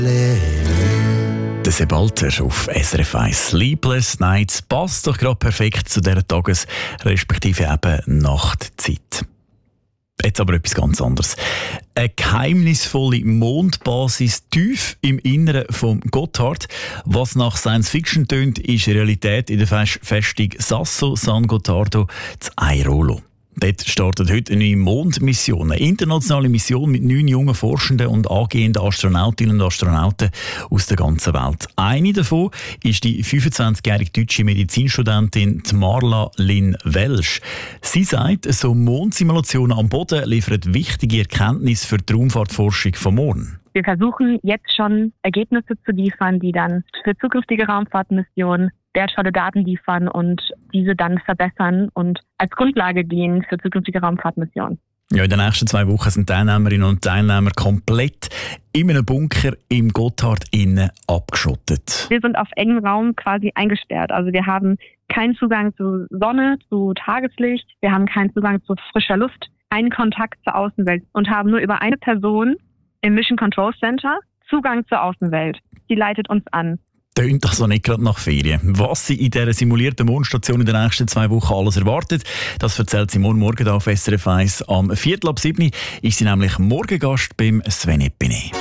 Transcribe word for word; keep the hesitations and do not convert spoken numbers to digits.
Der Sebalter auf S R F eins. Sleepless Nights passt doch gerade perfekt zu dieser Tages- respektive eben Nachtzeit. Jetzt aber etwas ganz anderes. Eine geheimnisvolle Mondbasis tief im Inneren vom Gotthard. Was nach Science Fiction tönt, ist Realität in der Festung Sasso San Gottardo zu Airolo. Dort startet heute eine neue Mondmission, eine internationale Mission mit neun jungen Forschenden und angehenden Astronautinnen und Astronauten aus der ganzen Welt. Eine davon ist die fünfundzwanzigjährige deutsche Medizinstudentin Marla Lynn Welsch. Sie sagt, so Mondsimulationen am Boden liefern wichtige Erkenntnisse für die Raumfahrtforschung vom Morgen. Wir versuchen jetzt schon Ergebnisse zu liefern, die dann für zukünftige Raumfahrtmissionen wertvolle Daten liefern und diese dann verbessern und als Grundlage dienen für zukünftige Raumfahrtmissionen. Ja, in den nächsten zwei Wochen sind Teilnehmerinnen und Teilnehmer komplett in einem Bunker im Gotthard innen abgeschottet. Wir sind auf engem Raum quasi eingesperrt. Also wir haben keinen Zugang zu Sonne, zu Tageslicht, wir haben keinen Zugang zu frischer Luft, keinen Kontakt zur Außenwelt und haben nur über eine Person im Mission Control Center Zugang zur Außenwelt. Sie leitet uns an. Tönt also nicht gerade nach Ferien. Was sie in dieser simulierten Mondstation in den nächsten zwei Wochen alles erwartet, das erzählt sie morgen Morgen auf S R F eins. Am Viertel ab sieben ist sie nämlich Morgengast beim Sven Epine.